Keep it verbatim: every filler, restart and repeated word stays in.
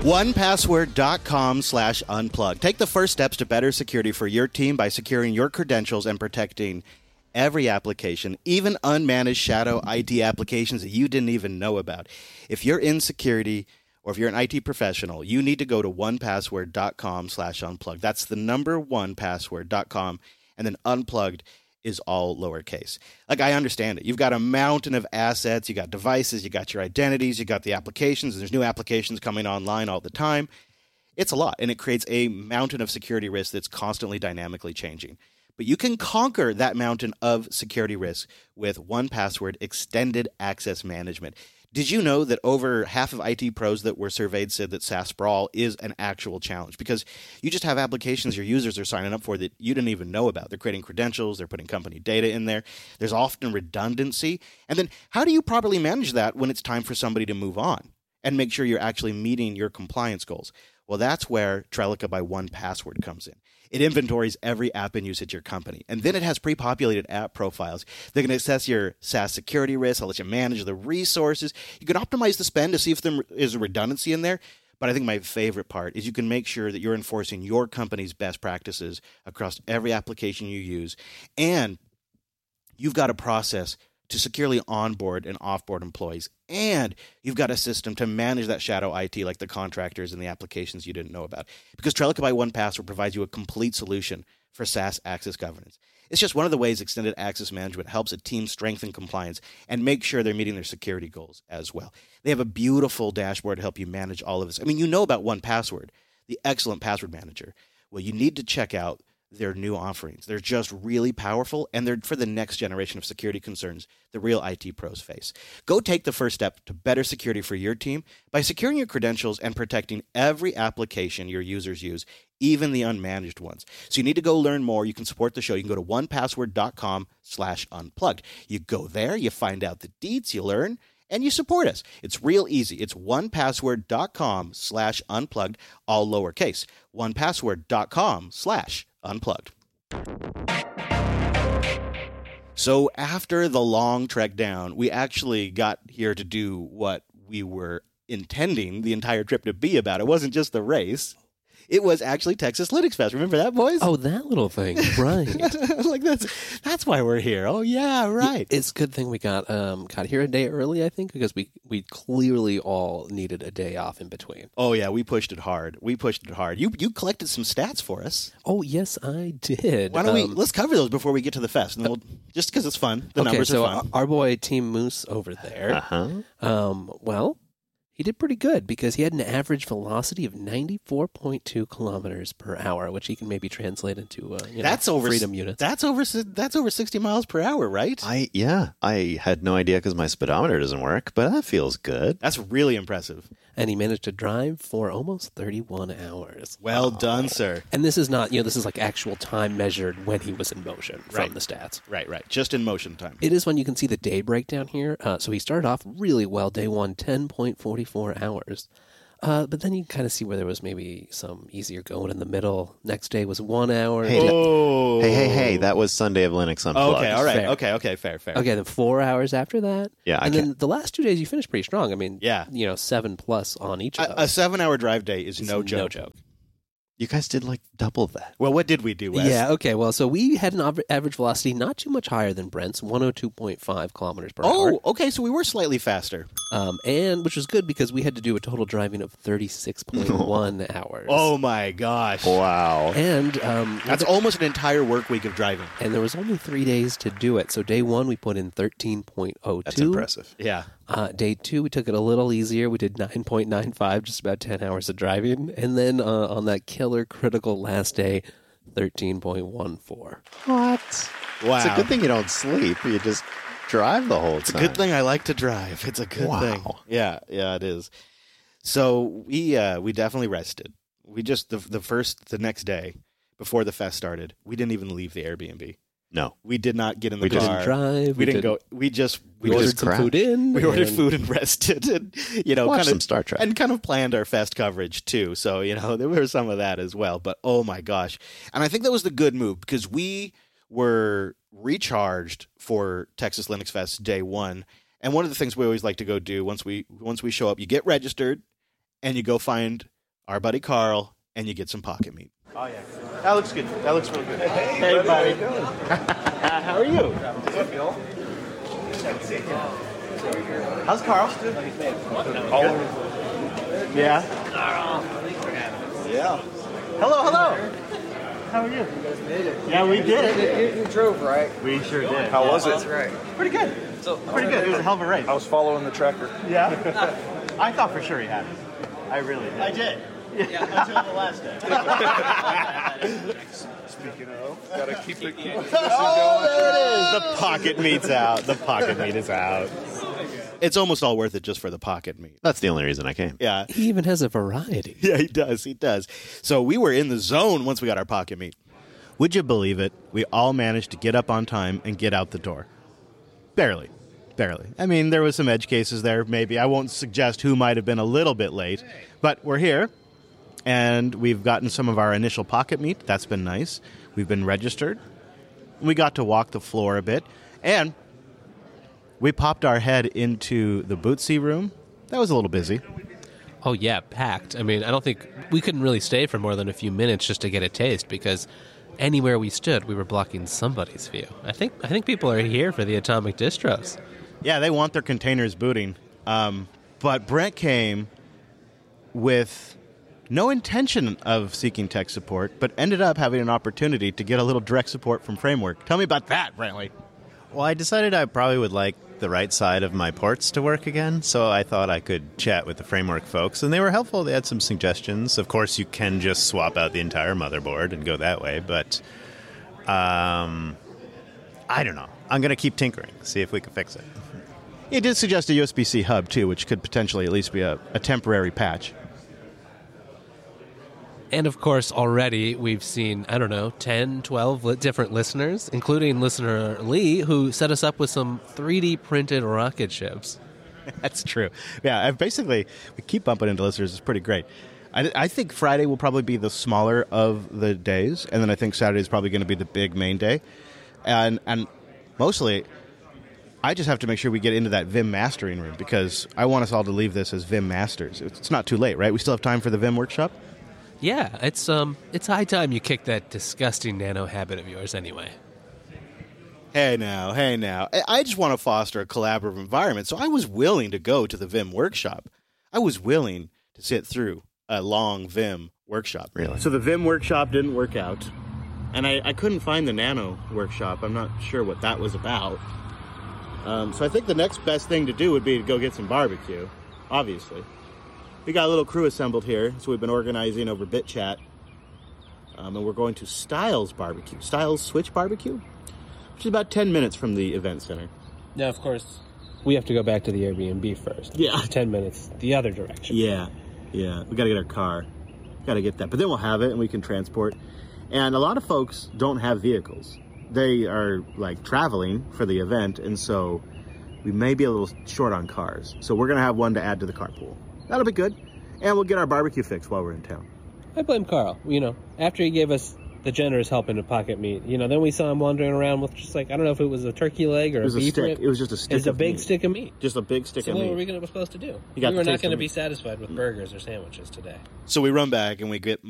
one password dot com slash unplug. Take the first steps to better security for your team by securing your credentials and protecting every application, even unmanaged shadow I T applications that you didn't even know about. If you're in security or if you're an I T professional, you need to go to one password dot com slash unplug. That's the number one password dot com, and then unplugged is all lowercase. Like, I understand it. You've got a mountain of assets. You got devices. You got your identities. You got the applications. There's new applications coming online all the time. It's a lot, and it creates a mountain of security risk that's constantly dynamically changing. But you can conquer that mountain of security risk with one password Extended Access Management. Did you know that over half of I T pros that were surveyed said that SaaS sprawl is an actual challenge? Because you just have applications your users are signing up for that you didn't even know about. They're creating credentials. They're putting company data in there. There's often redundancy. And then how do you properly manage that when it's time for somebody to move on and make sure you're actually meeting your compliance goals? Well, that's where Trellica by one password comes in. It inventories every app in use at your company, and then it has pre-populated app profiles. They can assess your SaaS security risks. I'll let you manage the resources. You can optimize the spend to see if there is a redundancy in there. But I think my favorite part is you can make sure that you're enforcing your company's best practices across every application you use, and you've got a process to securely onboard and offboard employees, and you've got a system to manage that shadow I T like the contractors and the applications you didn't know about. Because Trellica by one password provides you a complete solution for SaaS access governance. It's just one of the ways Extended Access Management helps a team strengthen compliance and make sure they're meeting their security goals as well. They have a beautiful dashboard to help you manage all of this. I mean, you know about one password, the excellent password manager. Well, you need to check out their new offerings. They're just really powerful, and they're for the next generation of security concerns the real I T pros face. Go take the first step to better security for your team by securing your credentials and protecting every application your users use, even the unmanaged ones. So you need to go learn more. You can support the show. You can go to one password dot com slash unplugged. You go there, you find out the deets, you learn, and you support us. It's real easy. It's one password dot com slash unplugged, all lowercase. one password dot com slash unplugged. So after the long trek down, we actually got here to do what we were intending the entire trip to be about. It wasn't just the race. It was actually Texas Linux Fest. Remember that, boys? Oh, that little thing. Right. Like that's that's why we're here. Oh, yeah, right. It's a good thing we got um, got here a day early, I think, because we, we clearly all needed a day off in between. Oh, yeah, we pushed it hard. We pushed it hard. You you collected some stats for us. Oh, yes, I did. Why don't um, we, let's cover those before we get to the fest. And then we'll, just because it's fun. The okay, numbers so are fun. our boy Team Moose over there, Uh-huh. um, well, he did pretty good because he had an average velocity of ninety-four point two kilometers per hour, which he can maybe translate into uh, you That's know, over freedom units. That's over. That's over sixty miles per hour, right? I yeah, I had no idea because my speedometer doesn't work, but that feels good. That's really impressive. And he managed to drive for almost thirty-one hours. Well Oh. done, sir. And this is not, you know, this is like actual time measured when he was in motion from Right. the stats. Right, right. Just in motion time. It is when you can see the day breakdown here. Uh, so he started off really well. Day one, ten point four four hours. Uh, but then you kind of see where there was maybe some easier going in the middle. Next day was one hour. Hey, that- oh. Hey, hey, hey! That was Sunday of Linux Unplugged. Okay, all right. Fair. Okay, okay, fair, fair. Okay, then four hours after that. Yeah, I and then can't- the last two days you finished pretty strong. I mean, Yeah. you know, seven plus on each of A, a those. seven-hour drive day is It's no joke. No joke. You guys did like double that. Well, what did we do, Wes? Yeah, okay. Well, so we had an av- average velocity not too much higher than Brent's, one oh two point five kilometers per hour. Oh, okay. So we were slightly faster. Um, and which was good because we had to do a total driving of thirty-six point one hours. Oh my gosh. Wow. And um, That's almost an entire work week of driving. and there was only three days to do it. So day one we put in thirteen point oh two. That's impressive. Yeah. Uh, day two we took it a little easier. We did nine point nine five, just about ten hours of driving. And then uh, on that killer critical last day, thirteen point one four. What? Wow. It's a good thing you don't sleep. You just drive the whole It's a time. good thing I like to drive. It's a good Wow. thing. Yeah, yeah, it is. So we uh, we definitely rested. We just the the first the next day before the fest started, we didn't even leave the Airbnb. No. We did not get in the We car. Didn't drive. We didn't go. We just We, we, ordered just some crashed. food in. we ordered and- food and rested, and you know, Watch kind some of Star Trek. and kind of planned our fest coverage too. So you know, there was some of that as well. But oh my gosh, and I think that was the good move because we were recharged for Texas Linux Fest day one. And one of the things we always like to go do once we once we show up, you get registered and you go find our buddy Carl, and you get some pocket meat. Oh, yeah. That looks good. That looks real good. Hey, hey buddy. How are you doing? uh, how are you? What's up, Bill? How's Carl? Carl? Yeah. Yeah. Hello, hello. How are you? You guys made it. Yeah, we did it. You, you drove, right? We sure did. How was it? That's right. Pretty good. So, Pretty good. It was a hell of a race. I was following the tracker. Yeah? I thought for sure he had it. I really did. I did. Yeah, until the last day. Speaking of, gotta keep it. Keep Oh, there it is. The pocket meat's out. The pocket meat is out. It's almost all worth it just for the pocket meat. That's the only reason I came. Yeah. He even has a variety. Yeah, he does. He does. So we were in the zone once we got our pocket meat. Would you believe it? We all managed to get up on time and get out the door. Barely. Barely. I mean, there was some edge cases there, maybe. I won't suggest who might have been a little bit late. But we're here, and we've gotten some of our initial pocket meat. That's been nice. We've been registered. We got to walk the floor a bit. And we popped our head into the Bootsy room. That was a little busy. Oh, yeah, packed. I mean, I don't think we couldn't really stay for more than a few minutes just to get a taste because anywhere we stood, we were blocking somebody's view. I think I think people are here for the Atomic Distros. Yeah, they want their containers booting. Um, but Brent came with no intention of seeking tech support, but ended up having an opportunity to get a little direct support from Framework. Tell me about that, Brantley. Well, I decided I probably would like the right side of my ports to work again, so I thought I could chat with the Framework folks, and they were helpful. They had some suggestions. Of course, you can just swap out the entire motherboard and go that way, but um, I don't know. I'm going to keep tinkering, see if we can fix it. He did suggest a U S B C hub, too, which could potentially at least be a, a temporary patch. And, of course, already we've seen, I don't know, ten, twelve li- different listeners, including listener Lee, who set us up with some three D printed rocket ships. That's true. Yeah, I've basically, we keep bumping into listeners. It's pretty great. I, I think Friday will probably be the smaller of the days, and then I think Saturday is probably going to be the big main day. And and mostly, I just have to make sure we get into that Vim mastering room, because I want us all to leave this as Vim masters. It's not too late, right? We still have time for the Vim workshop? Yeah, it's um, it's high time you kick that disgusting nano habit of yours anyway. Hey now, hey now. I- I just want to foster a collaborative environment, so I was willing to go to the Vim workshop. I was willing to sit through a long Vim workshop. Really? So the Vim workshop didn't work out, and I, I couldn't find the Nano workshop. I'm not sure what that was about. Um, so I think the next best thing to do would be to go get some barbecue, obviously. We got a little crew assembled here, so we've been organizing over BitChat. Um, and we're going to Styles Barbecue. Styles Switch Barbecue? Which is about ten minutes from the event center. Now, of course, we have to go back to the Airbnb first. Yeah. ten minutes the other direction. Yeah, yeah. We got to get our car. Got to get that. But then we'll have it and we can transport. And a lot of folks don't have vehicles. They are, like, traveling for the event, and so we may be a little short on cars. So we're going to have one to add to the carpool. That'll be good. And we'll get our barbecue fix while we're in town. I blame Carl. You know, after he gave us the generous help into pocket meat, you know, then we saw him wandering around with just like, I don't know if it was a turkey leg or It was a a beef stick. rib. It was just a stick It was a of big meat. stick of meat. Just a big stick So of what meat. were we gonna, supposed to do? You got We were the not taste going to of be meat. satisfied with burgers or sandwiches today. So we run back and we get